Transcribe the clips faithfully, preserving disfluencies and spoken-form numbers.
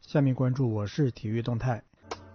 下面关注我市体育动态。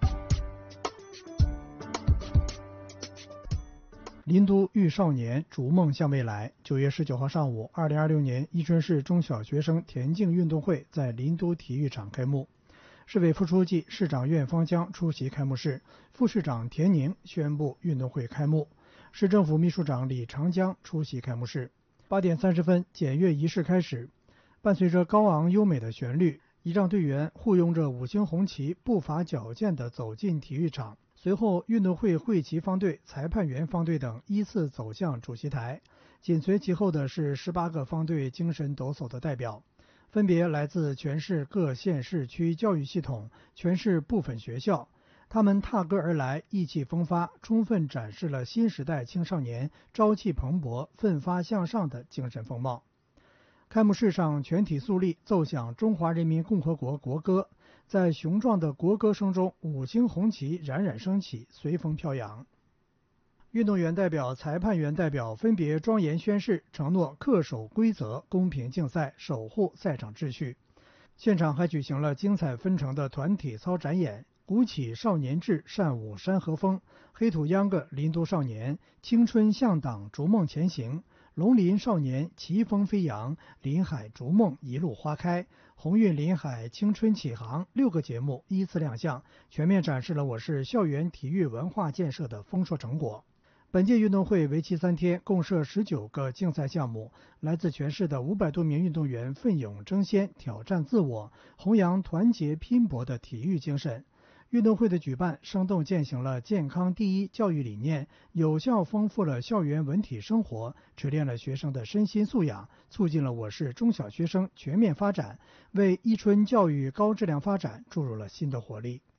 林都育少年，逐梦向未来。九月十九号上午，二零二六年伊春市中小学生田径运动会在林都体育场开幕。市委副书记、市长苑方江出席开幕式，副市长田宁宣布运动会开幕。市政府秘书长李长江出席开幕式。八点三十分，检阅仪式开始。伴随着高昂优美的旋律，仪仗队员护拥着五星红旗，步伐矫健地走进体育场。随后，运动会会旗方队、裁判员方队等依次走向主席台。紧随其后的是十八个方队精神抖擞的代表，分别来自全市各县市区教育系统、全市部分学校。他们踏歌而来，意气风发，充分展示了新时代青少年朝气蓬勃、奋发向上的精神风貌。开幕式上，全体肃立，奏响中华人民共和国国歌。在雄壮的国歌声中，五星红旗冉冉升起，随风飘扬。运动员代表、裁判员代表分别庄严宣誓，承诺恪守规则、公平竞赛，守护赛场秩序。现场还举行了精彩纷呈的团体操展演，鼓起少年志，善舞山河风，黑土秧歌林都少年，青春向党逐梦前行，龙林少年奇风飞扬，林海逐梦一路花开，鸿运林海青春启航六个节目依次亮相，全面展示了我市校园体育文化建设的丰硕成果。本届运动会为期三天，共设十九个竞赛项目，来自全市的五百多名运动员奋勇争先，挑战自我，弘扬团结拼搏的体育精神。运动会的举办，生动践行了健康第一教育理念，有效丰富了校园文体生活，锤炼了学生的身心素养，促进了我市中小学生全面发展，为伊春教育高质量发展注入了新的活力。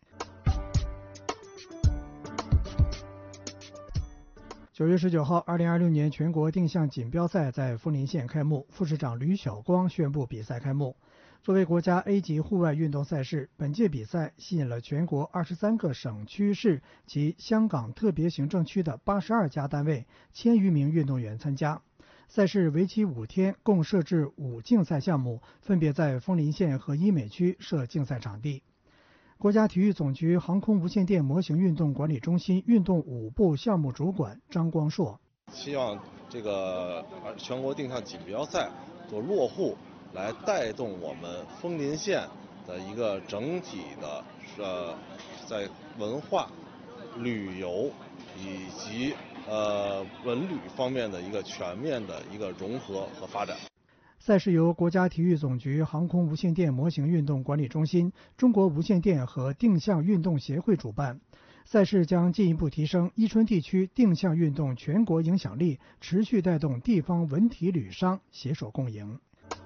九月十九号，二零二六年全国定向锦标赛在丰林县开幕，副市长吕晓光宣布比赛开幕。作为国家 A 级户外运动赛事，本届比赛吸引了全国二十三个省区市及香港特别行政区的八十二家单位，千余名运动员参加。赛事为期五天，共设置五竞赛项目，分别在丰林县和医美区设竞赛场地。国家体育总局航空无线电模型运动管理中心运动五部项目主管张光硕， 希望这个全国定向锦标赛做落户，来带动我们丰林县的一个整体的呃在文化、旅游以及呃文旅方面的一个全面的一个融合和发展。 赛事由国家体育总局航空无线电模型运动管理中心、中国无线电和定向运动协会主办。赛事将进一步提升伊春地区定向运动全国影响力，持续带动地方文体旅商携手共赢。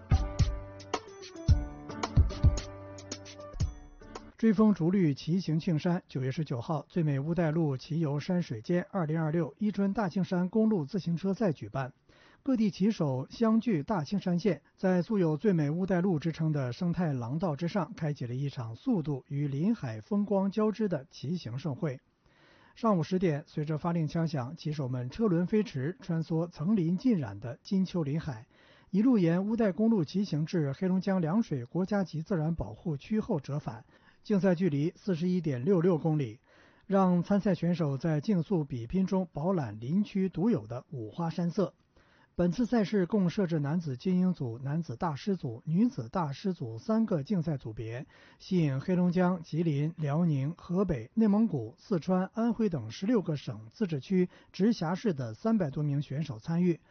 追风逐绿，骑行庆山。九月十九号，最美乌带路骑游山水间二零二六伊春大青山公路自行车赛举办。各地骑手相聚大青山县，在素有最美乌带路之称的生态廊道之上，开启了一场速度与林海风光交织的骑行盛会。上午十点，随着发令枪响，骑手们车轮飞驰，穿梭层林尽染的金秋林海，一路沿乌带公路骑行至黑龙江凉水国家级自然保护区后折返，竞赛距离 四十一点六六公里，让参赛选手在竞速比拼中饱览林区独有的五花山色。本次赛事共设置男子精英组、男子大师组、女子大师组三个竞赛组别，吸引黑龙江、吉林、辽宁、河北、内蒙古、四川、安徽等十六个省、自治区、直辖市的三百多名选手参与，